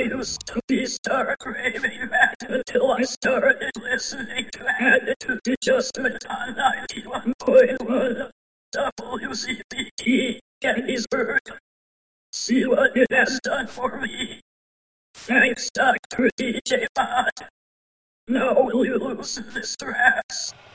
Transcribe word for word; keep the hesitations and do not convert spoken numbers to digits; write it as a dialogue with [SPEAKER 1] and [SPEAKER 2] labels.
[SPEAKER 1] used to be start craving that until I started listening to Attitude Adjustment on ninety-one point one W C B T Gettysburg. See what it has done for me. Thanks, Doctor D J Bot. Now will you loosen this stress?